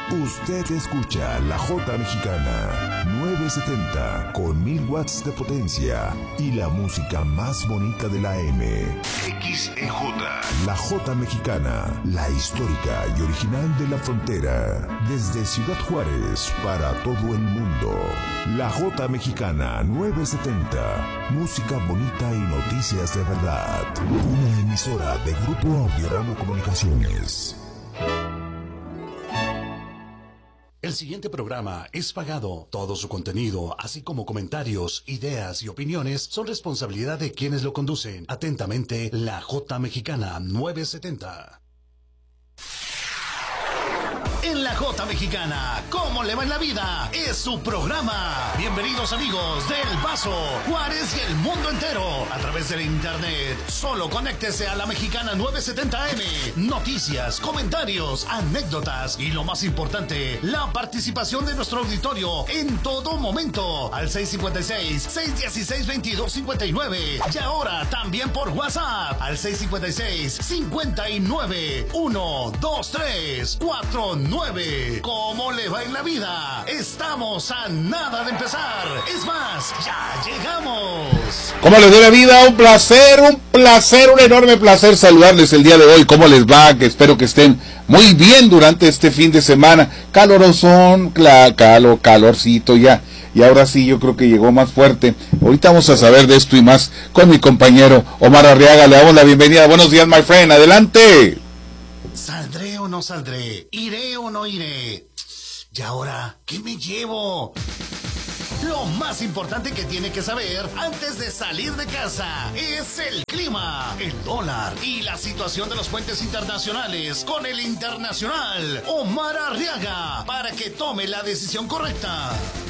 Usted escucha La Jota Mexicana 970 con 1000 watts de potencia y la música más bonita de la M. XEJ. La Jota Mexicana, la histórica y original de la frontera. Desde Ciudad Juárez para todo el mundo. La Jota Mexicana 970. Música bonita y noticias de verdad. Una emisora de Grupo Audiorama Comunicaciones. El siguiente programa es pagado. Todo su contenido, así como comentarios, ideas y opiniones, son responsabilidad de quienes lo conducen. Atentamente, La Jota Mexicana 970. En La Jota Mexicana, ¿cómo le va en la vida? Es su programa. Bienvenidos amigos del Paso, Juárez y el mundo entero. A través del internet, solo conéctese a La Mexicana 970M. Noticias, comentarios, anécdotas y lo más importante, la participación de nuestro auditorio en todo momento. Al 656-616-2259. Y ahora también por WhatsApp al 656-59-123-49. ¿Cómo le va en la vida? Estamos a nada de empezar. Es más, ya llegamos. ¿Cómo les va la vida? Un placer, un enorme placer saludarles el día de hoy. ¿Cómo les va? Que espero que estén muy bien durante este fin de semana. Calorosón, calorcito ya. Y ahora sí, yo creo que llegó más fuerte. Ahorita vamos a saber de esto y más con mi compañero Omar Arriaga. Le damos la bienvenida. Buenos días, my friend. Adelante. ¿Saldré o no saldré? ¿Iré o no iré? ¿Y ahora qué me llevo? Lo más importante que tiene que saber antes de salir de casa es el clima, el dólar y la situación de los puentes internacionales con el internacional Omar Arriaga para que tome la decisión correcta.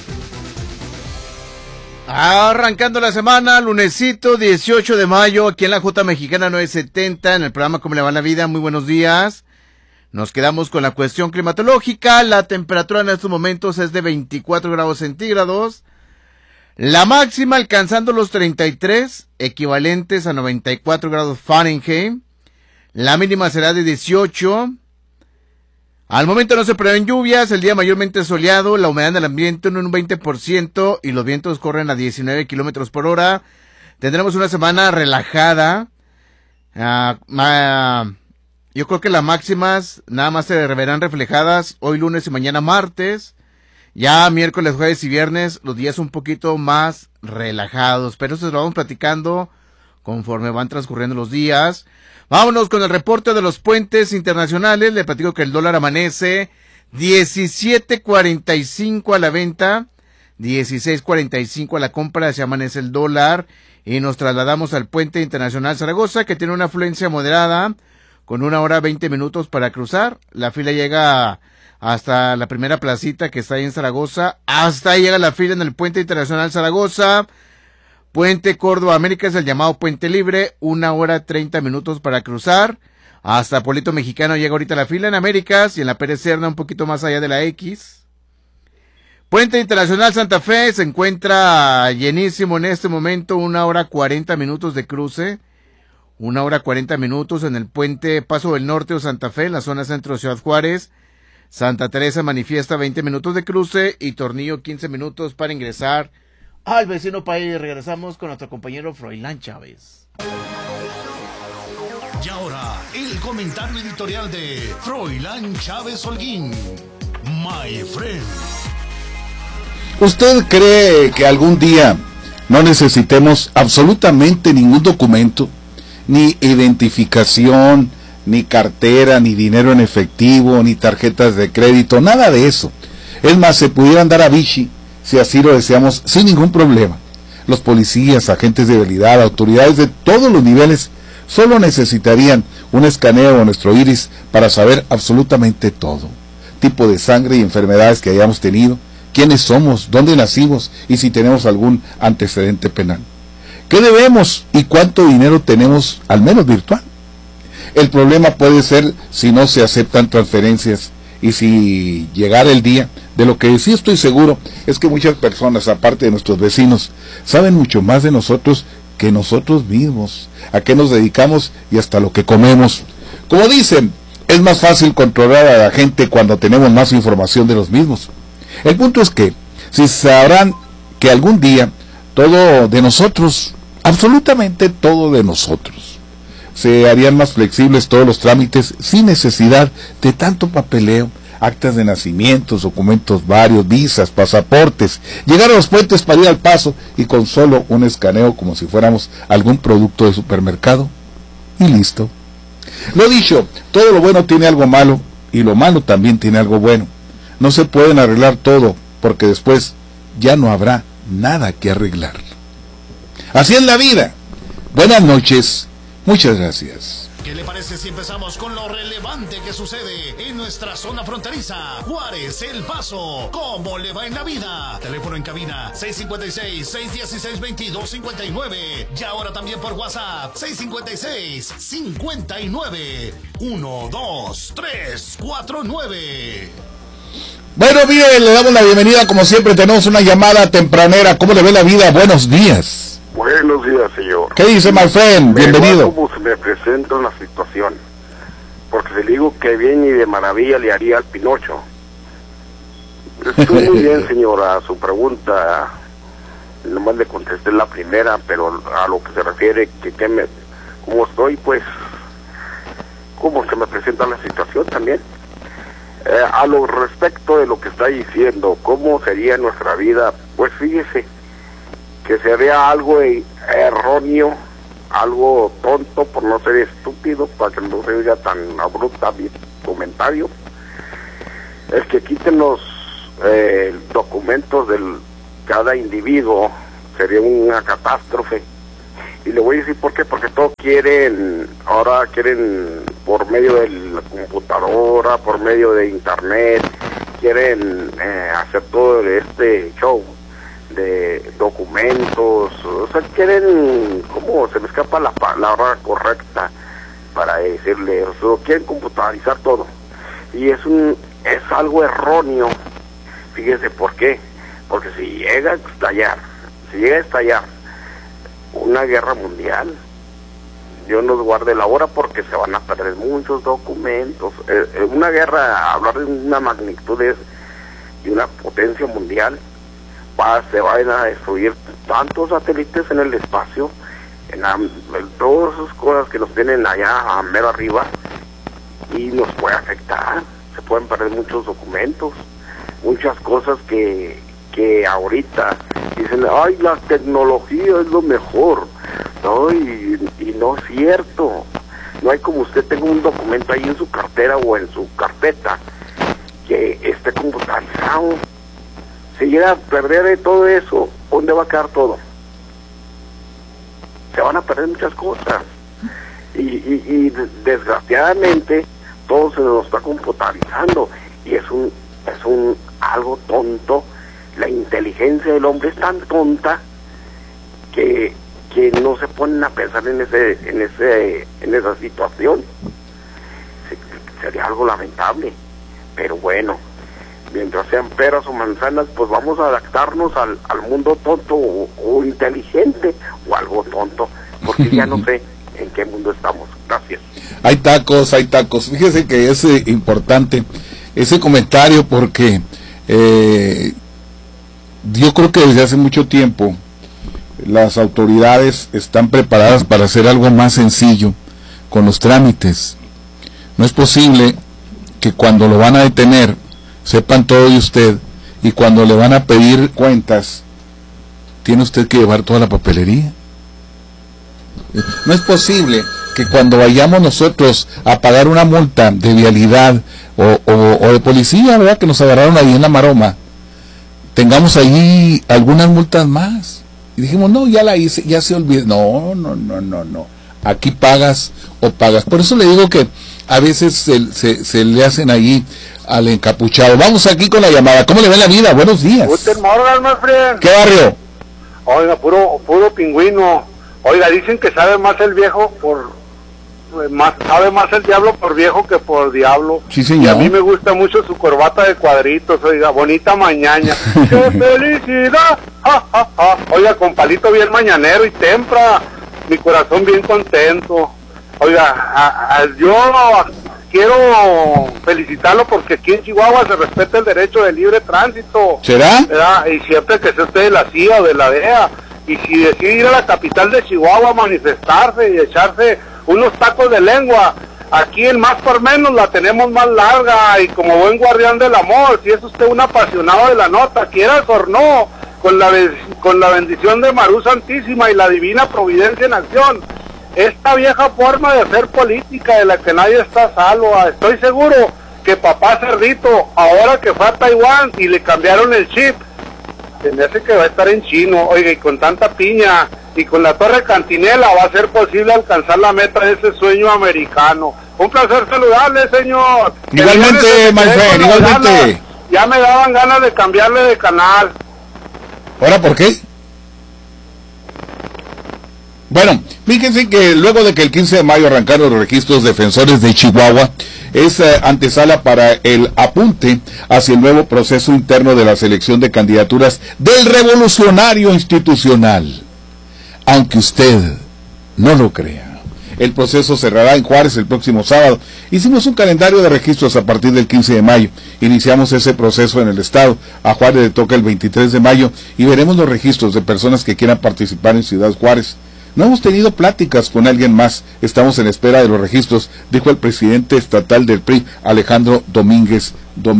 Arrancando la semana, lunesito 18 de mayo, aquí en la Jota Mexicana 970, en el programa ¿Cómo le va la vida? Muy buenos días. Nos quedamos con la cuestión climatológica. La temperatura en estos momentos es de 24 grados centígrados. La máxima alcanzando los 33, equivalentes a 94 grados Fahrenheit. La mínima será de 18. Al momento no se prevén lluvias, el día mayormente soleado, la humedad del ambiente en un 20% y los vientos corren a 19 kilómetros por hora. Tendremos una semana relajada. Yo creo que las máximas nada más se verán reflejadas hoy lunes y mañana martes. Ya miércoles, jueves y viernes los días un poquito más relajados, pero eso lo vamos platicando conforme van transcurriendo los días. Vámonos con el reporte de los puentes internacionales. Le platico que el dólar amanece 17.45 a la venta, 16.45 a la compra, se amanece el dólar. Y nos trasladamos al puente internacional Zaragoza, que tiene una afluencia moderada, con 1 hora 20 minutos para cruzar. La fila llega hasta la primera placita que está ahí en Zaragoza. Hasta ahí llega la fila en el puente internacional Zaragoza. Puente Córdoba América es el llamado Puente Libre, 1 hora 30 minutos para cruzar. Hasta Pueblito Mexicano llega ahorita la fila en Américas y en la Pérez Serna un poquito más allá de la X. Puente Internacional Santa Fe se encuentra llenísimo en este momento, 1 hora 40 minutos de cruce. 1 hora 40 minutos en el puente Paso del Norte o Santa Fe, en la zona centro de Ciudad Juárez. Santa Teresa manifiesta 20 minutos de cruce y Tornillo 15 minutos para ingresar al vecino país. Regresamos con nuestro compañero Froilán Chávez. Y ahora, el comentario editorial de Froilán Chávez Holguín. My friend. ¿Usted cree que algún día no necesitemos absolutamente ningún documento, ni identificación, ni cartera, ni dinero en efectivo, ni tarjetas de crédito, nada de eso? Es más, se pudieran dar a Vichy, si así lo deseamos, sin ningún problema. Los policías, agentes de vialidad, autoridades de todos los niveles, solo necesitarían un escaneo de nuestro iris para saber absolutamente todo. Tipo de sangre y enfermedades que hayamos tenido, quiénes somos, dónde nacimos y si tenemos algún antecedente penal. ¿Qué debemos y cuánto dinero tenemos, al menos virtual? El problema puede ser si no se aceptan transferencias y si llegara el día. De lo que sí estoy seguro es que muchas personas, aparte de nuestros vecinos, saben mucho más de nosotros que nosotros mismos, a qué nos dedicamos y hasta lo que comemos. Como dicen, es más fácil controlar a la gente cuando tenemos más información de los mismos. El punto es que, si sabrán que algún día todo de nosotros, absolutamente todo de nosotros, se harían más flexibles todos los trámites sin necesidad de tanto papeleo, actas de nacimientos, documentos varios, visas, pasaportes, llegar a los puentes para ir al paso y con solo un escaneo como si fuéramos algún producto de supermercado y listo. Lo dicho, todo lo bueno tiene algo malo y lo malo también tiene algo bueno. No se pueden arreglar todo porque después ya no habrá nada que arreglar. Así es la vida. Buenas noches, muchas gracias. ¿Qué le parece si empezamos con lo relevante que sucede en nuestra zona fronteriza? Juárez, El Paso, ¿cómo le va en la vida? Teléfono en cabina 656-616-2259 y ahora también por WhatsApp 656-59-12349. Bueno, mire, le damos la bienvenida, como siempre tenemos una llamada tempranera. ¿Cómo le ve la vida? Buenos días. Buenos días, señor. ¿Qué dice, my friend? Bienvenido. Como se me presenta una situación, porque si le digo que bien y de maravilla le haría al Pinocho. Estoy muy bien, señora, su pregunta, nomás le contesté la primera, pero a lo que se refiere, cómo estoy, pues, cómo se me presenta la situación también. A lo respecto de lo que está diciendo, ¿cómo sería nuestra vida? Pues fíjese, que sería algo erróneo, algo tonto, por no ser estúpido, para que no se oiga tan abrupta mi comentario. El que quiten los documentos de cada individuo sería una catástrofe. Y le voy a decir por qué, porque todos ahora quieren por medio de la computadora, por medio de internet, quieren hacer todo este show de documentos, o sea, quieren, ¿cómo se me escapa la palabra correcta para decirle? O sea, quieren computarizar todo, y es algo erróneo. Fíjese por qué, porque si llega a estallar una guerra mundial, Dios nos guarde la hora, porque se van a perder muchos documentos. Una guerra, hablar de una magnitud de una potencia mundial, se van a destruir tantos satélites en el espacio, en todas esas cosas que nos tienen allá a mero arriba, y nos puede afectar. Se pueden perder muchos documentos, muchas cosas que ahorita dicen, ay, la tecnología es lo mejor. No, y no es cierto. No hay como usted tenga un documento ahí en su cartera o en su carpeta que esté computarizado. Si llega a perder todo eso, ¿dónde va a quedar todo? Se van a perder muchas cosas. Y desgraciadamente todo se nos está computarizando, y es algo tonto. La inteligencia del hombre es tan tonta que no se ponen a pensar en esa situación. Sería algo lamentable, pero bueno, mientras sean peras o manzanas, pues vamos a adaptarnos al mundo tonto o inteligente, o algo tonto, porque ya no sé en qué mundo estamos. Gracias. Hay tacos. Fíjese que es importante ese comentario, porque yo creo que desde hace mucho tiempo las autoridades están preparadas para hacer algo más sencillo con los trámites. No es posible que cuando lo van a detener sepan todo de usted, y cuando le van a pedir cuentas tiene usted que llevar toda la papelería. No es posible que cuando vayamos nosotros a pagar una multa de vialidad o de policía, ¿verdad?, que nos agarraron ahí en la maroma, tengamos ahí algunas multas más. Y dijimos, no, ya la hice, ya se olvidó. No. Aquí pagas o pagas. Por eso le digo que a veces se le hacen ahí al encapuchado. Vamos aquí con la llamada. ¿Cómo le va la vida? Buenos días. Guten Morgen, my friend. ¿Qué barrio? Oiga, puro pingüino. Oiga, dicen que sabe más el viejo sabe más el diablo por viejo que por diablo. Sí, señor. Y a mí me gusta mucho su corbata de cuadritos, oiga, bonita mañana. ¡Qué felicidad! ¡Ja, ja, ja! Oiga, con palito bien mañanero y tempra, mi corazón bien contento. Oiga, yo quiero felicitarlo porque aquí en Chihuahua se respeta el derecho de libre tránsito. ¿Será? ¿Verdad? Y siempre que sea usted de la CIA o de la DEA, y si decide ir a la capital de Chihuahua a manifestarse y echarse unos tacos de lengua, aquí en Más por Menos la tenemos más larga, y como buen guardián del amor, si es usted un apasionado de la nota, quieras o no, con la bendición de Marú Santísima y la divina providencia en acción, esta vieja forma de hacer política de la que nadie está a salvo, estoy seguro que papá Cerdito, ahora que fue a Taiwán y le cambiaron el chip, se me hace que va a estar en chino, oiga, y con tanta piña y con la Torre Cantinela va a ser posible alcanzar la meta de ese sueño americano. Un placer saludarle, señor. Igualmente, my friend, igualmente. Ya me daban ganas de cambiarle de canal. ¿Ahora por qué? Bueno, fíjense que luego de que el 15 de mayo arrancaron los registros defensores de Chihuahua, es antesala para el apunte hacia el nuevo proceso interno de la selección de candidaturas del revolucionario institucional. Aunque usted no lo crea, el proceso cerrará en Juárez el próximo sábado. Hicimos un calendario de registros a partir del 15 de mayo. Iniciamos ese proceso en el estado. A Juárez le toca el 23 de mayo y veremos los registros de personas que quieran participar en Ciudad Juárez. No hemos tenido pláticas con alguien más, estamos en espera de los registros, dijo el presidente estatal del PRI, Alejandro Domínguez.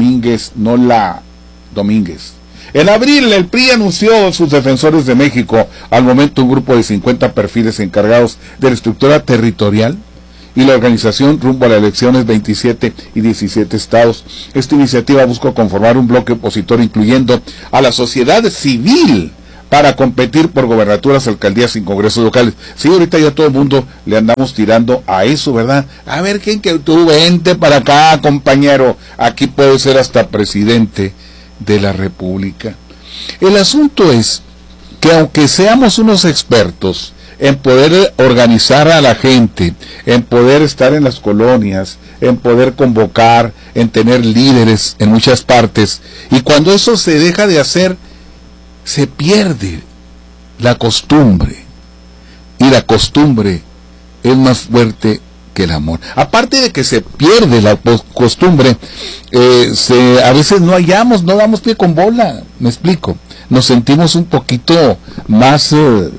En abril, el PRI anunció sus defensores de México, al momento un grupo de 50 perfiles encargados de la estructura territorial y la organización rumbo a las elecciones 27 y 17 estados. Esta iniciativa busca conformar un bloque opositor incluyendo a la sociedad civil, para competir por gobernaturas, alcaldías y congresos locales. Sí, ahorita ya todo el mundo le andamos tirando a eso, ¿verdad? A ver, ¿quién que tú vente para acá, compañero? Aquí puede ser hasta presidente de la República. El asunto es que aunque seamos unos expertos en poder organizar a la gente, en poder estar en las colonias, en poder convocar, en tener líderes en muchas partes, y cuando eso se deja de hacer, se pierde la costumbre, y la costumbre es más fuerte que el amor. Aparte de que se pierde la costumbre, a veces no damos pie con bola, me explico, nos sentimos un poquito más,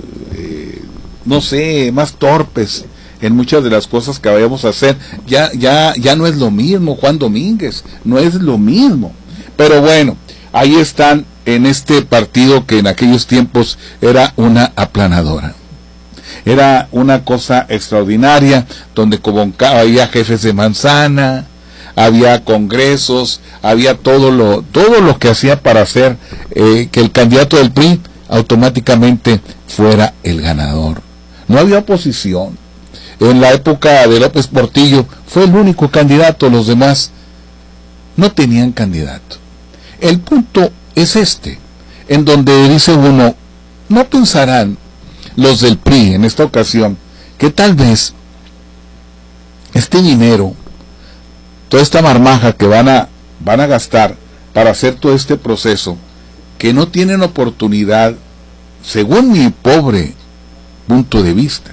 más torpes en muchas de las cosas que vayamos a hacer. Ya no es lo mismo, Juan Domínguez, no es lo mismo, pero bueno, ahí están en este partido que en aquellos tiempos era una aplanadora. Era una cosa extraordinaria, donde había jefes de manzana, había congresos, había todo lo que hacía para hacer que el candidato del PRI automáticamente fuera el ganador. No había oposición. En la época de López Portillo fue el único candidato, los demás no tenían candidato. El punto es en donde dice uno, no pensarán los del PRI en esta ocasión que tal vez este dinero, toda esta marmaja que van a gastar para hacer todo este proceso, que no tienen oportunidad, según mi pobre punto de vista,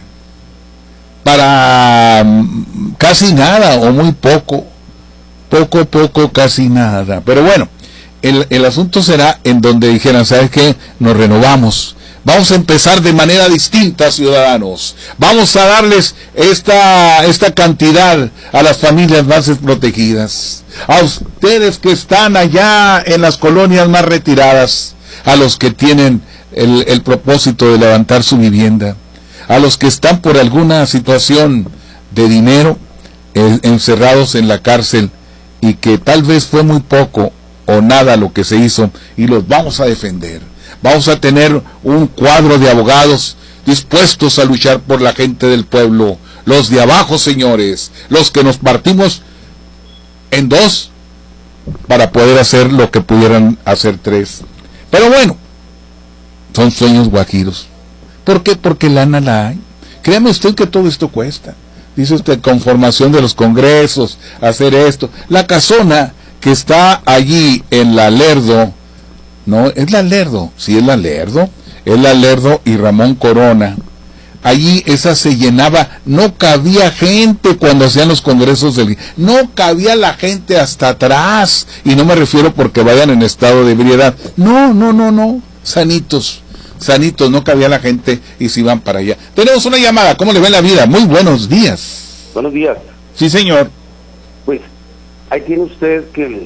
para casi nada o muy poco, casi nada. Pero bueno, el asunto será en donde dijeran, ¿sabes qué? Nos renovamos. Vamos a empezar de manera distinta, ciudadanos. Vamos a darles esta cantidad a las familias más desprotegidas. A ustedes que están allá en las colonias más retiradas. A los que tienen el propósito de levantar su vivienda. A los que están por alguna situación de dinero encerrados en la cárcel y que tal vez fue muy poco o nada lo que se hizo, y los vamos a defender. Vamos a tener un cuadro de abogados dispuestos a luchar por la gente del pueblo, los de abajo, señores, los que nos partimos en dos para poder hacer lo que pudieran hacer tres. Pero bueno, son sueños guajiros. ¿Por qué? Porque lana la hay. Créame usted que todo esto cuesta. Dice usted, conformación de los congresos, hacer esto. La casona que está allí en la Lerdo, no, es la Lerdo, sí es la Lerdo y Ramón Corona, allí esa se llenaba, no cabía gente cuando hacían los congresos no cabía la gente hasta atrás, y no me refiero porque vayan en estado de ebriedad, no, sanitos, no cabía la gente y se iban para allá. Tenemos una llamada, ¿cómo le va en la vida? Muy buenos días. Buenos días. Sí, señor. Pues, ahí tiene usted que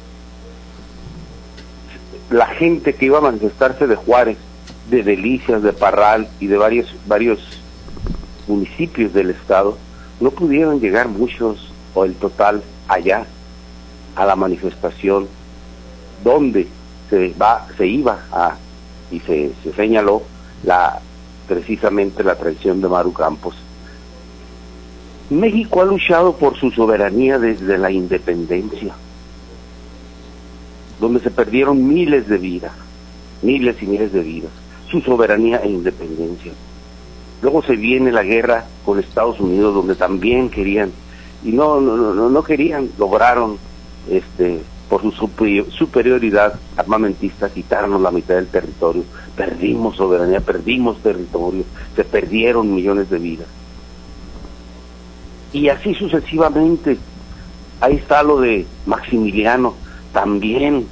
la gente que iba a manifestarse de Juárez, de Delicias, de Parral y de varios municipios del estado, no pudieron llegar muchos o el total allá a la manifestación donde se iba a, y se señaló precisamente la traición de Maru Campos. México ha luchado por su soberanía desde la independencia, donde se perdieron miles y miles de vidas, su soberanía e independencia. Luego se viene la guerra con Estados Unidos, donde también querían, y no querían, lograron, por su superioridad armamentista, quitarnos la mitad del territorio. Perdimos soberanía, perdimos territorio, se perdieron millones de vidas. Y así sucesivamente. Ahí está lo de Maximiliano, también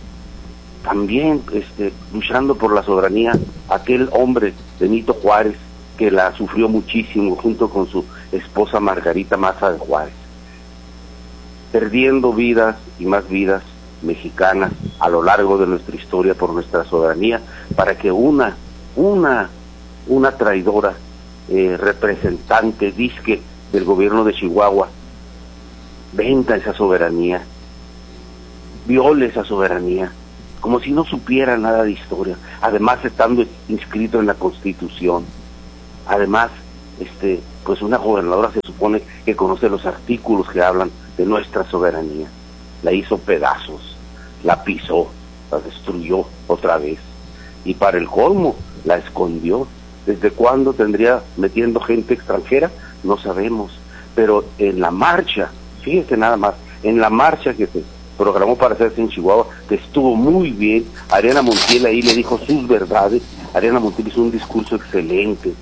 luchando por la soberanía, aquel hombre, Benito Juárez, que la sufrió muchísimo junto con su esposa Margarita Maza de Juárez, perdiendo vidas y más vidas mexicanas a lo largo de nuestra historia por nuestra soberanía, para que una traidora representante disque del gobierno de Chihuahua venda esa soberanía, viole esa soberanía, como si no supiera nada de historia, además estando inscrito en la Constitución. Además, pues una gobernadora se supone que conoce los artículos que hablan de nuestra soberanía. La hizo pedazos, la pisó, la destruyó otra vez, y para el colmo, la escondió. ¿Desde cuándo tendría metiendo gente extranjera? No sabemos, pero en la marcha, fíjese nada más, en la marcha que se programó para hacerse en Chihuahua, que estuvo muy bien, Ariana Montiel ahí le dijo sus verdades. Ariana Montiel hizo un discurso excelente,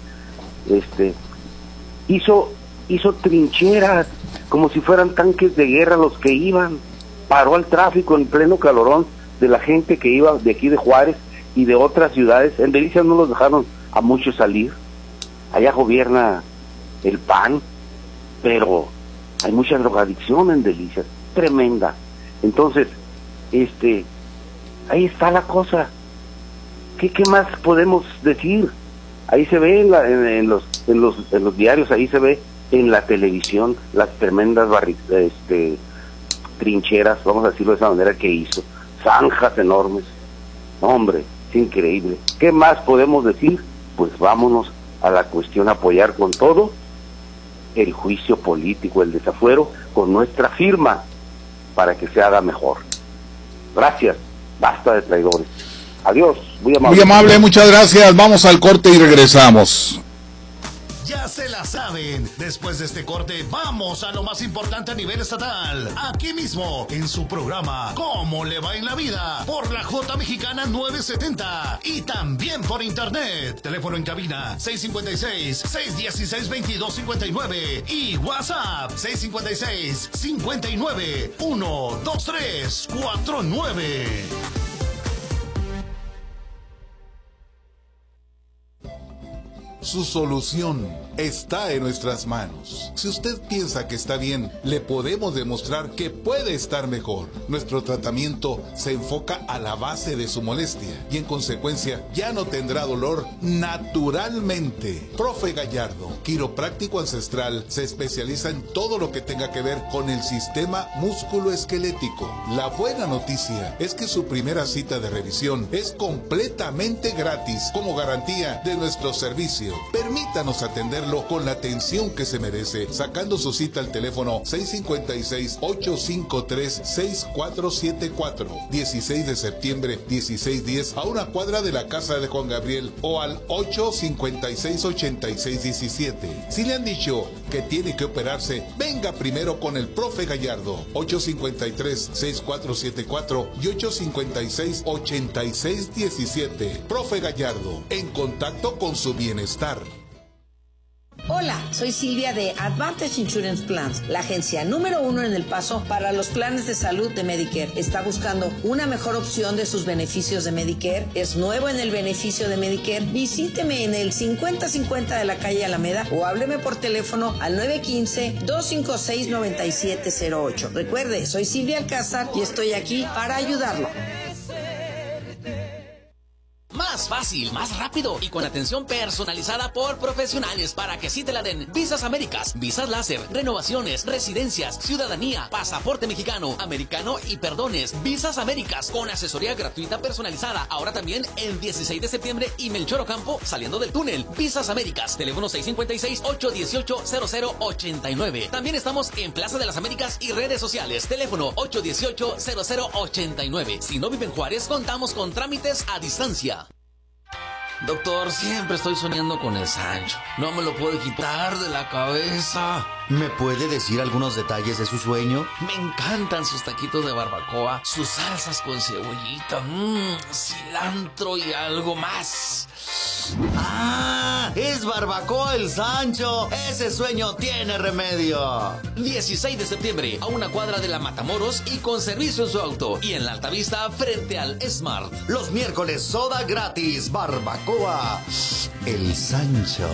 hizo trincheras como si fueran tanques de guerra los que iban, paró al tráfico en pleno calorón de la gente que iba de aquí de Juárez y de otras ciudades. En Delicias no los dejaron a muchos salir, allá gobierna el PAN, pero hay mucha drogadicción en Delicias, tremenda. Entonces, ahí está la cosa. ¿Qué más podemos decir? Ahí se ve en los diarios, ahí se ve en la televisión las tremendas trincheras, vamos a decirlo de esa manera, que hizo, zanjas enormes. Hombre, es increíble. ¿Qué más podemos decir? Pues vámonos a la cuestión, apoyar con todo el juicio político, el desafuero, con nuestra firma, para que se haga mejor. Gracias, basta de traidores. Adiós, muy amable. Muy amable, muchas gracias. Vamos al corte y regresamos. Ya se la saben. Después de este corte, vamos a lo más importante a nivel estatal. Aquí mismo, en su programa ¿Cómo le va en la vida? Por la J Mexicana 970. Y también por internet. Teléfono en cabina 656-616-2259. Y WhatsApp 656-59-12349. Su solución está en nuestras manos. Si usted piensa que está bien, le podemos demostrar que puede estar mejor. Nuestro tratamiento se enfoca a la base de su molestia y en consecuencia ya no tendrá dolor naturalmente. Profe Gallardo, quiropráctico ancestral, se especializa en todo lo que tenga que ver con el sistema músculo-esquelético. La buena noticia es que su primera cita de revisión es completamente gratis como garantía de nuestro servicio. Permítanos atenderlo con la atención que se merece, sacando su cita al teléfono 656-853-6474, 16 de septiembre, 1610, a una cuadra de la casa de Juan Gabriel, o al 856-8617. Si le han dicho que tiene que operarse, venga primero con el profe Gallardo, 853-6474 y 856-8617. Profe Gallardo, en contacto con su bienestar. Hola, soy Silvia de Advantage Insurance Plans, la agencia número 1 en El Paso para los planes de salud de Medicare. ¿Está buscando una mejor opción de sus beneficios de Medicare? ¿Es nuevo en el beneficio de Medicare? Visíteme en el 5050 de la calle Alameda o hábleme por teléfono al 915-256-9708. Recuerde, soy Silvia Alcázar y estoy aquí para ayudarlo. Más fácil, más rápido y con atención personalizada por profesionales para que sí te la den. Visas Américas, visas láser, renovaciones, residencias, ciudadanía, pasaporte mexicano, americano y perdones. Visas Américas con asesoría gratuita personalizada. Ahora también el 16 de septiembre y Melchor Ocampo saliendo del túnel. Visas Américas, teléfono 656-818-0089. También estamos en Plaza de las Américas y redes sociales. Teléfono 818-0089. Si no vive en Juárez, contamos con trámites a distancia. Doctor, siempre estoy soñando con el Sancho. No me lo puedo quitar de la cabeza. ¿Me puede decir algunos detalles de su sueño? Me encantan sus taquitos de barbacoa, sus salsas con cebollita, cilantro y algo más. ¡Ah! ¡Es Barbacoa el Sancho! ¡Ese sueño tiene remedio! 16 de septiembre, a una cuadra de la Matamoros y con servicio en su auto. Y en la Altavista, frente al Smart. Los miércoles, soda gratis. Barbacoa el Sancho.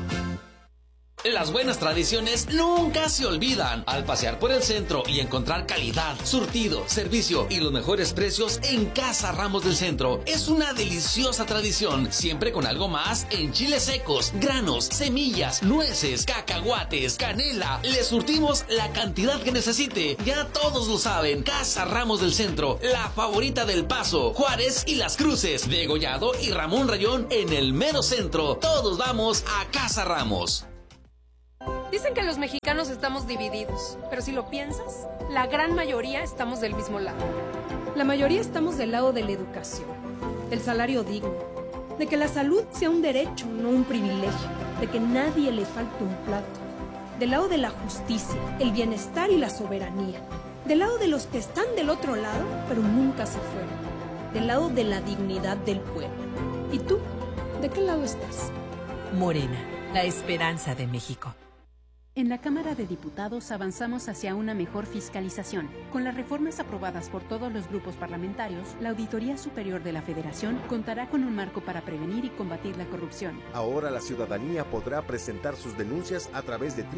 Las buenas tradiciones nunca se olvidan. Al pasear por el centro y encontrar calidad, surtido, servicio y los mejores precios en Casa Ramos del Centro. Es una deliciosa tradición, siempre con algo más en chiles secos, granos, semillas, nueces, cacahuates, canela. Le surtimos la cantidad que necesite. Ya todos lo saben. Casa Ramos del Centro, la favorita del Paso, Juárez y Las Cruces, Degollado y Ramón Rayón en el mero centro. Todos vamos a Casa Ramos. Dicen que los mexicanos estamos divididos, pero si lo piensas, la gran mayoría estamos del mismo lado. La mayoría estamos del lado de la educación, del salario digno, de que la salud sea un derecho, no un privilegio, de que nadie le falte un plato, del lado de la justicia, el bienestar y la soberanía, del lado de los que están del otro lado, pero nunca se fueron, del lado de la dignidad del pueblo. ¿Y tú? ¿De qué lado estás? Morena, la esperanza de México. En la Cámara de Diputados avanzamos hacia una mejor fiscalización. Con las reformas aprobadas por todos los grupos parlamentarios, la Auditoría Superior de la Federación contará con un marco para prevenir y combatir la corrupción. Ahora la ciudadanía podrá presentar sus denuncias a través de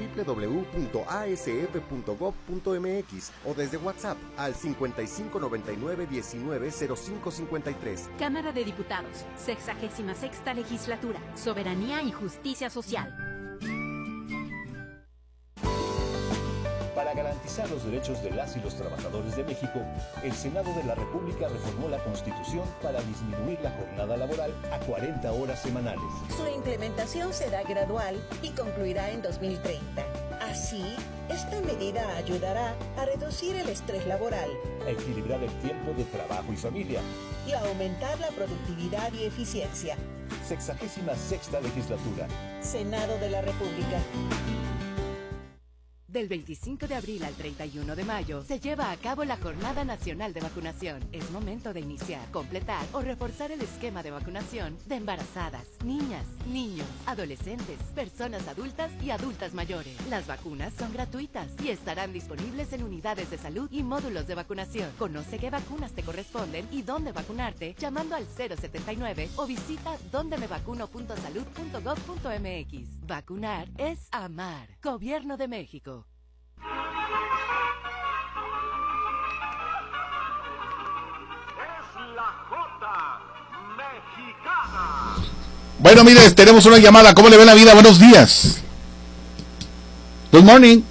www.asf.gov.mx o desde WhatsApp al 5599-190553. Cámara de Diputados, 66ª Legislatura, Soberanía y Justicia Social. Para garantizar los derechos de las y los trabajadores de México, el Senado de la República reformó la Constitución para disminuir la jornada laboral a 40 horas semanales. Su implementación será gradual y concluirá en 2030. Así, esta medida ayudará a reducir el estrés laboral, a equilibrar el tiempo de trabajo y familia y a aumentar la productividad y eficiencia. 66ª Legislatura. Senado de la República. Del 25 de abril al 31 de mayo se lleva a cabo la Jornada Nacional de Vacunación. Es momento de iniciar, completar o reforzar el esquema de vacunación de embarazadas, niñas, niños, adolescentes, personas adultas y adultas mayores. Las vacunas son gratuitas y estarán disponibles en unidades de salud y módulos de vacunación. Conoce qué vacunas te corresponden y dónde vacunarte llamando al 079 o visita dondemevacuno.salud.gov.mx. Vacunar es amar. Gobierno de México. Mexicana. Bueno, mire, tenemos una llamada. ¿Cómo le ve la vida? Buenos días. Good morning.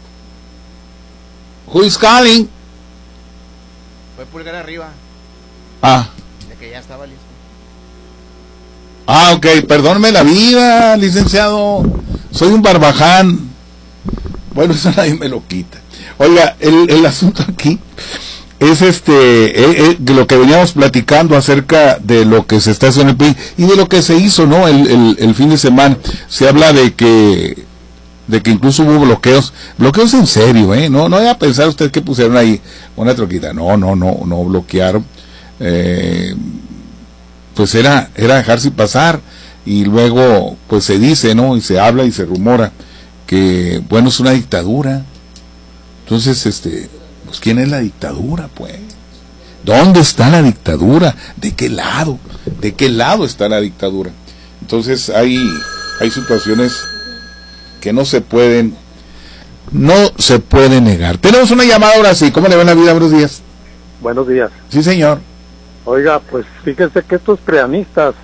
Who is calling? Fue pulgar arriba. Ah. De que ya estaba listo. Ah, ok. Perdóneme la vida, licenciado. Soy un barbaján. Bueno, eso nadie me lo quita. Oiga, el asunto aquí es lo que veníamos platicando acerca de lo que se está haciendo en el país y de lo que se hizo, ¿no? El fin de semana. Se habla de que incluso hubo bloqueos en serio, no vaya a pensar usted que pusieron ahí una troquita. No bloquearon. Pues era dejarse pasar. y luego pues se dice, ¿no? Y se habla y se rumora que, bueno, es una dictadura. Entonces, pues ¿quién es la dictadura, pues? ¿Dónde está la dictadura? ¿De qué lado? ¿De qué lado está la dictadura? Entonces hay situaciones que no se pueden negar. Tenemos una llamada ahora sí. ¿Cómo le va en la vida? Buenos días. Buenos días. Sí, señor. Oiga, pues fíjese que estos prianistas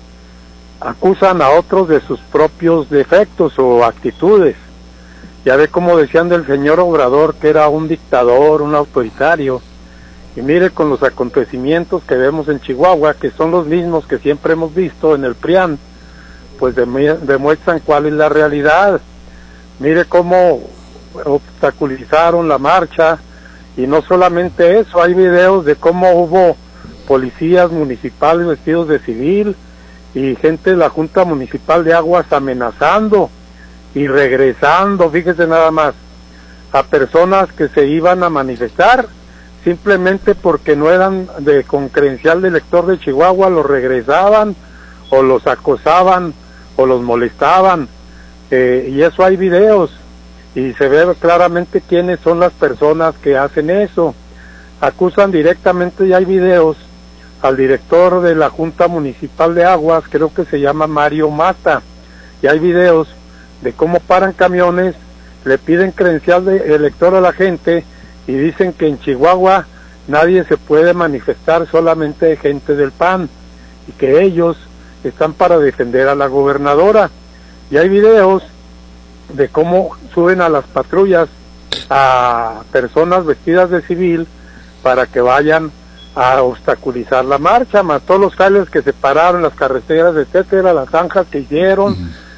acusan a otros de sus propios defectos o actitudes. Ya ve como decían del señor Obrador que era un dictador, un autoritario. Y mire con los acontecimientos que vemos en Chihuahua, que son los mismos que siempre hemos visto en el PRIAN, pues demuestran cuál es la realidad. Mire cómo obstaculizaron la marcha, y no solamente eso, hay videos de cómo hubo policías municipales vestidos de civil y gente de la Junta Municipal de Aguas amenazando y regresando, fíjese nada más, a personas que se iban a manifestar simplemente porque no eran con credencial de elector de Chihuahua, los regresaban o los acosaban o los molestaban, y eso hay videos y se ve claramente quiénes son las personas que hacen eso. Acusan directamente, y hay videos, al director de la Junta Municipal de Aguas, creo que se llama Mario Mata, y hay videos de cómo paran camiones, le piden credencial de elector a la gente y dicen que en Chihuahua nadie se puede manifestar, solamente gente del PAN, y que ellos están para defender a la gobernadora. Y hay videos de cómo suben a las patrullas a personas vestidas de civil para que vayan a obstaculizar la marcha, más todos los jales que se pararon, las carreteras, etcétera, las zanjas que hicieron,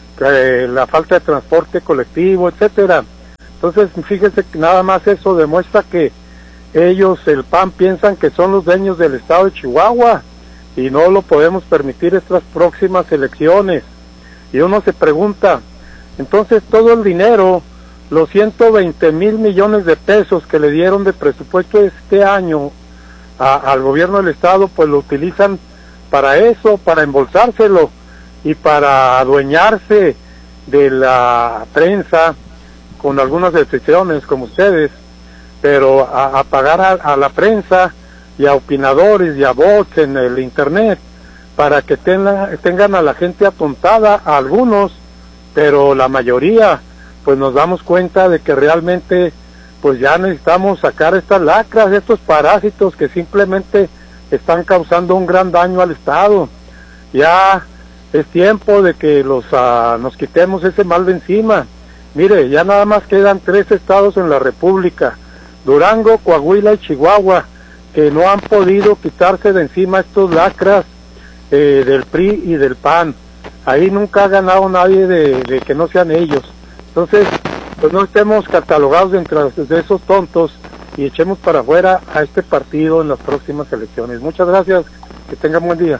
la falta de transporte colectivo, etcétera. Entonces, fíjese que nada más eso demuestra que ellos, el PAN, piensan que son los dueños del estado de Chihuahua y no lo podemos permitir estas próximas elecciones. Y uno se pregunta, entonces todo el dinero, los 120 mil millones de pesos que le dieron de presupuesto este año al gobierno del estado, pues lo utilizan para eso, para embolsárselo y para adueñarse de la prensa, con algunas excepciones como ustedes, pero a pagar a la prensa y a opinadores y a bots en el internet para que tengan a la gente atontada, a algunos, pero la mayoría, pues nos damos cuenta de que realmente pues ya necesitamos sacar estas lacras, estos parásitos que simplemente están causando un gran daño al estado. Ya es tiempo de que nos quitemos ese mal de encima. Mire, ya nada más quedan 3 estados en la República, Durango, Coahuila y Chihuahua, que no han podido quitarse de encima estos lacras del PRI y del PAN. Ahí nunca ha ganado nadie de que no sean ellos. Entonces, pues no estemos catalogados entre de esos tontos y echemos para afuera a este partido en las próximas elecciones. Muchas gracias, que tengan buen día.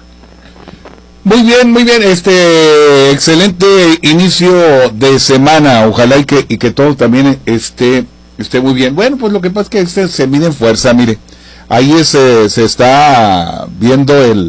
Muy bien, excelente inicio de semana, ojalá y que todo también esté muy bien. Bueno, pues lo que pasa es que se mide en fuerza, mire, ahí se está viendo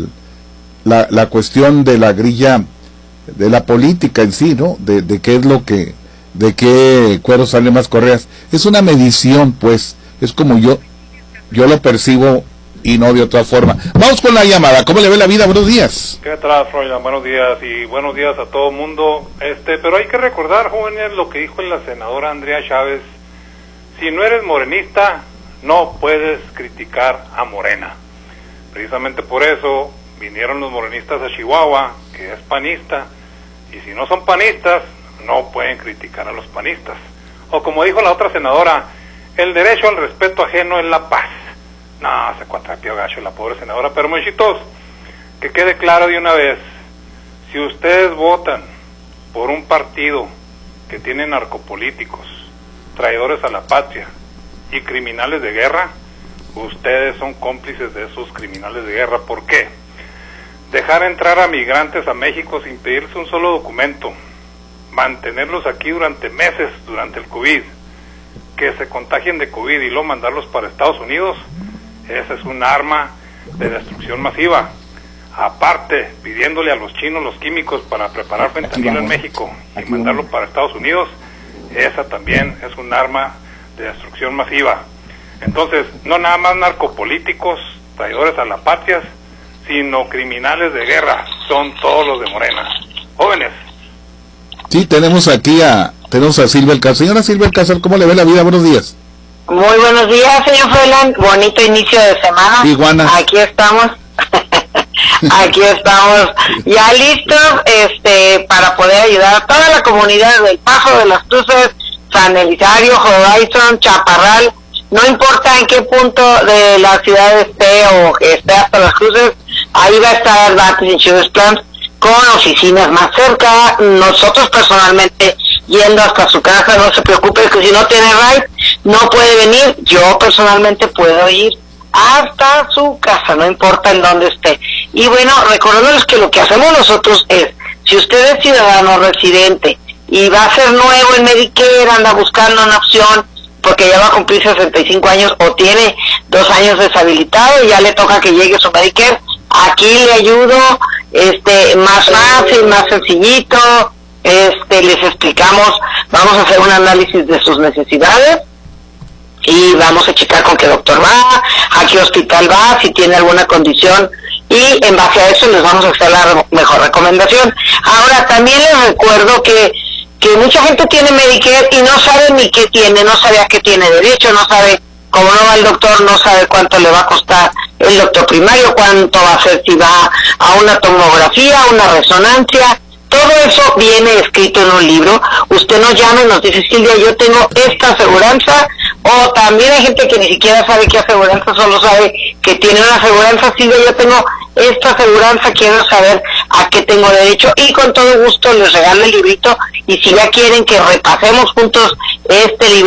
la cuestión de la grilla, de la política en sí, ¿no? De qué es lo que, de qué cuero sale más correas. Es una medición, pues, es como yo lo percibo y no de otra forma. Vamos con la llamada. ¿Cómo le ve la vida? Buenos días. ¿Qué tal, Froilán? Buenos días y buenos días a todo el mundo. Pero hay que recordar, jóvenes, lo que dijo la senadora Andrea Chávez. Si no eres morenista, no puedes criticar a Morena. Precisamente por eso vinieron los morenistas a Chihuahua, que es panista, y si no son panistas, no pueden criticar a los panistas. O como dijo la otra senadora, el derecho al respeto ajeno es la paz. No, se cuatrapió gacho la pobre senadora, pero muchachitos, que quede claro de una vez, si ustedes votan por un partido que tiene narcopolíticos, traidores a la patria y criminales de guerra, ustedes son cómplices de esos criminales de guerra. ¿Por qué? Dejar entrar a migrantes a México sin pedirles un solo documento, mantenerlos aquí durante meses, durante el COVID, que se contagien de COVID y luego mandarlos para Estados Unidos, esa es un arma de destrucción masiva. aparte pidiéndole a los chinos los químicos para preparar fentanilo en México y mandarlo para Estados Unidos, esa también es un arma de destrucción masiva. Entonces, no nada más narcopolíticos, traidores a la patria, sino criminales de guerra, son todos los de Morena. Jóvenes. Sí, tenemos aquí a Silvia Alcázar. Señora Silvia Alcázar, ¿cómo le ve la vida? Buenos días. Muy buenos días, señor Froilán. Bonito inicio de semana. Iguana. Aquí estamos. Aquí estamos ya listos para poder ayudar a toda la comunidad del Paso de las Cruces, San Elizario, Horizon, Chaparral, no importa en qué punto de la ciudad esté o esté hasta las Cruces, ahí va a estar Advantage Insurance Plans con oficinas más cerca, nosotros personalmente yendo hasta su casa, no se preocupe que si no tiene ride, no puede venir, yo personalmente puedo ir hasta su casa, no importa en dónde esté. Y bueno, recordándoles que lo que hacemos nosotros es, si usted es ciudadano residente y va a ser nuevo en Medicare, anda buscando una opción, porque ya va a cumplir 65 años o tiene 2 años deshabilitado y ya le toca que llegue su Medicare, aquí le ayudo, más fácil, más sencillito, les explicamos, vamos a hacer un análisis de sus necesidades, y vamos a checar con qué doctor va, a qué hospital va, si tiene alguna condición, y en base a eso les vamos a hacer la mejor recomendación. Ahora, también les recuerdo que mucha gente tiene Medicare y no sabe ni qué tiene, no sabe a qué tiene derecho, no sabe, como no va al doctor, no sabe cuánto le va a costar el doctor primario, cuánto va a ser si va a una tomografía, a una resonancia. Todo eso viene escrito en un libro. Usted nos llama y nos dice, Silvia, yo tengo esta aseguranza, o también hay gente que ni siquiera sabe qué aseguranza, solo sabe que tiene una aseguranza. Silvia, yo tengo esta aseguranza, quiero saber a qué tengo derecho, y con todo gusto les regalo el librito, y si ya quieren que repasemos juntos este libro,